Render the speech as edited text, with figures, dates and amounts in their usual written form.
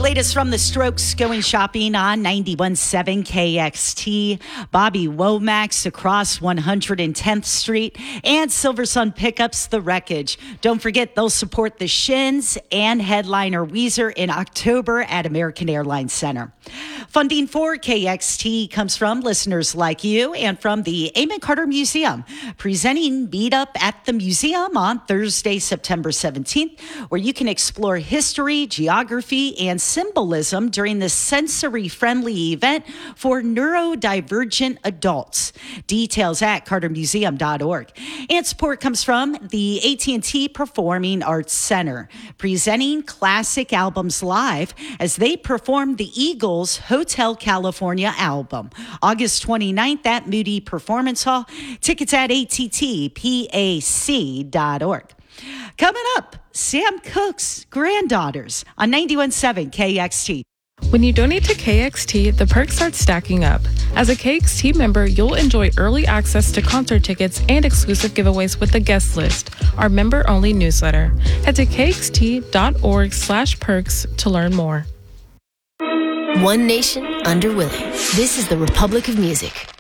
latest from the Strokes going shopping on 91.7 KXT. Bobby Womack's Across 110th Street and Silversun Pickups The Wreckage. Don't forget they'll support the Shins and headliner Weezer in October at American Airlines Center. Funding for KXT comes from listeners like you and from the Amon Carter Museum, presenting Meet Up at the Museum on Thursday, September 17th, where you can explore history, geography, and symbolism during this sensory-friendly event for neurodivergent adults. Details at cartermuseum.org. And support comes from the AT&T Performing Arts Center, presenting classic albums live as they perform the Eagles' Hotel California album. August 29th at Moody Performance Hall. Tickets at attpac.org. Coming up, Sam Cooke's granddaughters on 91.7 KXT. When you donate to KXT, the perks start stacking up. As a KXT member, you'll enjoy early access to concert tickets and exclusive giveaways with the guest list, our member-only newsletter. Head to kxt.org/perks to learn more. One nation under Willie. This is the Republic of Music.